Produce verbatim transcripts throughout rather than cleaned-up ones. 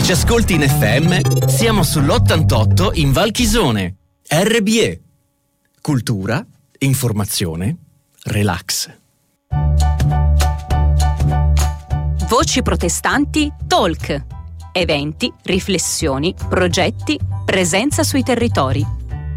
Se ci ascolti in F M, siamo sull'ottantotto in Val Chisone. R B E. Cultura, informazione, relax. Voci protestanti Talk. Eventi, riflessioni, progetti, presenza sui territori.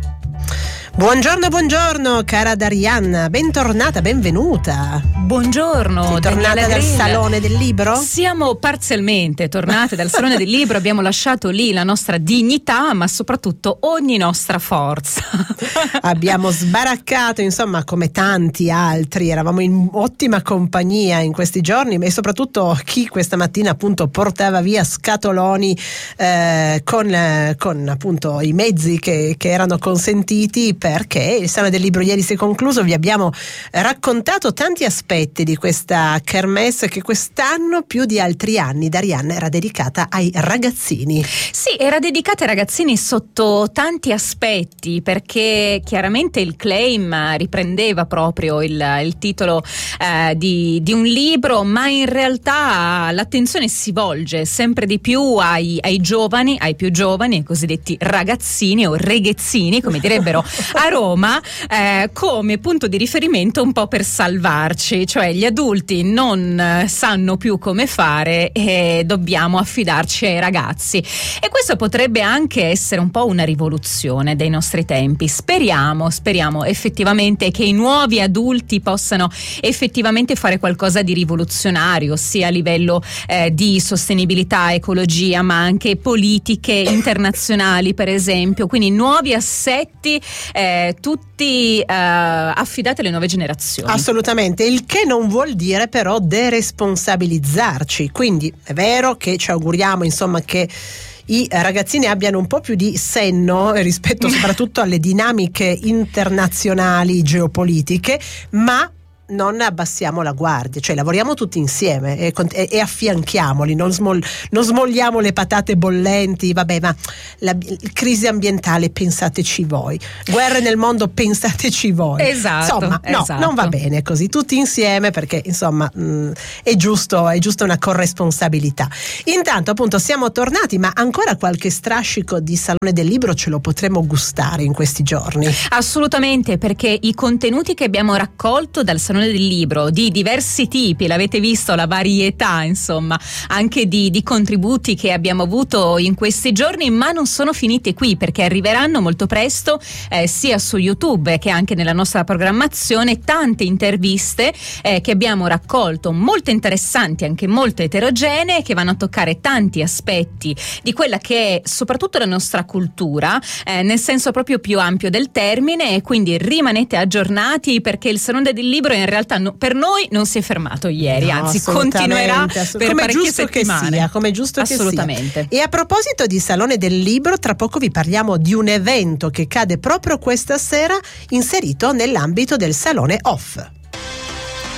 Buongiorno, buongiorno cara Darianna, bentornata, benvenuta. Buongiorno. Sei tornata dal Salone del Libro? Siamo parzialmente tornate dal Salone del Libro, abbiamo lasciato lì la nostra dignità, ma soprattutto ogni nostra forza. Abbiamo sbaraccato, insomma, come tanti altri, eravamo in ottima compagnia in questi giorni, e soprattutto chi questa mattina appunto portava via scatoloni eh, con, eh, con appunto i mezzi che, che erano consentiti, perché il Salone del Libro ieri si è concluso. Vi abbiamo raccontato tanti aspetti di questa kermesse che quest'anno più di altri anni, Darianna, era dedicata ai ragazzini. Sì, era dedicata ai ragazzini sotto tanti aspetti, perché chiaramente il claim riprendeva proprio il, il titolo eh, di, di un libro, ma in realtà l'attenzione si volge sempre di più ai, ai giovani, ai più giovani, ai cosiddetti ragazzini o reghezzini, come direbbero a Roma, eh, come punto di riferimento un po' per salvarci, cioè gli adulti non eh, sanno più come fare e dobbiamo affidarci ai ragazzi, e questo potrebbe anche essere un po' una rivoluzione dei nostri tempi. Speriamo, speriamo effettivamente che i nuovi adulti possano effettivamente fare qualcosa di rivoluzionario, sia a livello eh, di sostenibilità, ecologia, ma anche politiche internazionali, per esempio, quindi nuovi assetti eh, tutti eh, affidati alle nuove generazioni. Assolutamente, il che non vuol dire però deresponsabilizzarci, quindi è vero che ci auguriamo insomma che i ragazzini abbiano un po' più di senno rispetto soprattutto alle dinamiche internazionali geopolitiche, ma non abbassiamo la guardia, cioè lavoriamo tutti insieme e, e, e affianchiamoli, non, smol, non smogliamo le patate bollenti. Vabbè, ma la, la crisi ambientale, pensateci voi, guerre nel mondo, pensateci voi. Esatto, insomma, no, esatto. non va bene così, tutti insieme, perché insomma mh, è giusto, è giusto una corresponsabilità. Intanto appunto siamo tornati, ma ancora qualche strascico di Salone del Libro ce lo potremo gustare in questi giorni. Assolutamente, perché i contenuti che abbiamo raccolto dal Salone del Libro di diversi tipi, l'avete visto, la varietà insomma anche di, di contributi che abbiamo avuto in questi giorni, ma non sono finiti qui, perché arriveranno molto presto eh, sia su YouTube che anche nella nostra programmazione tante interviste eh, che abbiamo raccolto, molto interessanti, anche molto eterogenee, che vanno a toccare tanti aspetti di quella che è soprattutto la nostra cultura eh, nel senso proprio più ampio del termine, e quindi rimanete aggiornati, perché il Salone del Libro in realtà no, per noi non si è fermato ieri, no, anzi continuerà per come parecchie giusto settimane. Che sia, come giusto assolutamente. Che sia. E a proposito di Salone del Libro, tra poco vi parliamo di un evento che cade proprio questa sera, inserito nell'ambito del Salone Off.